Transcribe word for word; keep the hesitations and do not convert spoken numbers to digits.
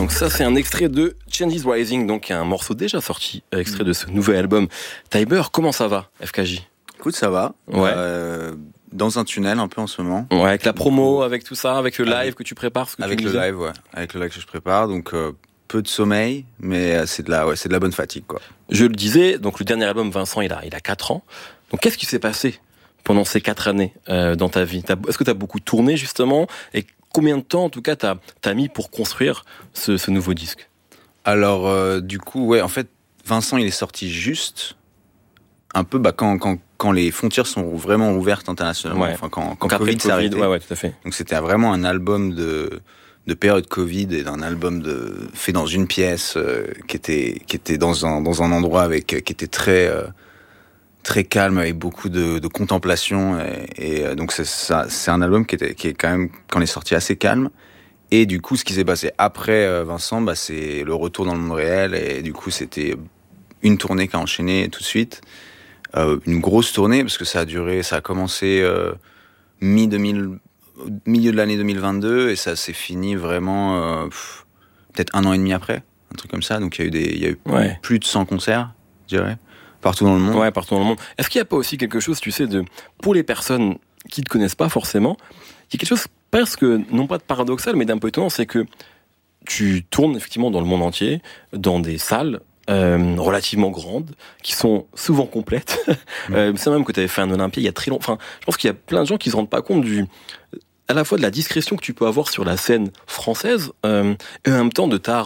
Donc ça, c'est un extrait de Changes Rising, donc un morceau déjà sorti, extrait de ce nouvel album. Tiber, comment ça va, F K J? Écoute, ça va. Ouais. Euh, dans un tunnel un peu en ce moment. Ouais, avec la promo, avec tout ça, avec le live avec, que tu prépares. Ce que avec tu le disais. live, ouais. Avec le live que je prépare, donc euh, peu de sommeil, mais c'est de la, ouais, c'est de la bonne fatigue, quoi. Je le disais, donc le dernier album, Vincent, il a, il a quatre ans. Donc qu'est-ce qui s'est passé pendant ces quatre années euh, dans ta vie? T'as, est-ce que tu as beaucoup tourné justement? Et combien de temps, en tout cas, tu as mis pour construire ce, ce nouveau disque? Alors, euh, du coup, ouais, en fait, Vincent, il est sorti juste un peu bah, quand, quand, quand les frontières sont vraiment ouvertes internationalement. Ouais. Enfin, quand, quand Donc Covid s'est arrêté. Ouais, ouais, tout à fait. Donc c'était vraiment un album de, de période Covid et d'un album de, fait dans une pièce euh, qui était, qui était dans un, dans un endroit avec, qui était très... Euh, très calme, avec beaucoup de, de contemplation, et, et euh, donc c'est ça, c'est un album qui était, qui est quand même, quand on est sorti, assez calme. Et du coup, ce qui s'est passé après euh, Vincent, bah c'est le retour dans le monde réel, et du coup, c'était une tournée qui a enchaîné tout de suite, euh, une grosse tournée parce que ça a duré, ça a commencé euh, mi deux mille, milieu de l'année deux mille vingt-deux, et ça s'est fini vraiment euh, pff, peut-être un an et demi après, un truc comme ça. Donc il y a eu des, il y a eu Ouais. plus de cent concerts, je dirais. Partout dans le monde. Ouais, partout dans le monde. Est-ce qu'il n'y a pas aussi quelque chose, tu sais, de pour les personnes qui ne te connaissent pas forcément, il y a quelque chose presque, non pas de paradoxal, mais d'un peu étonnant, c'est que tu tournes effectivement dans le monde entier, dans des salles euh, relativement grandes, qui sont souvent complètes. Mmh. Euh, c'est même que tu avais fait un Olympia il y a très longtemps. Enfin, je pense qu'il y a plein de gens qui ne se rendent pas compte du... à la fois de la discrétion que tu peux avoir sur la scène française, euh, et en même temps de ta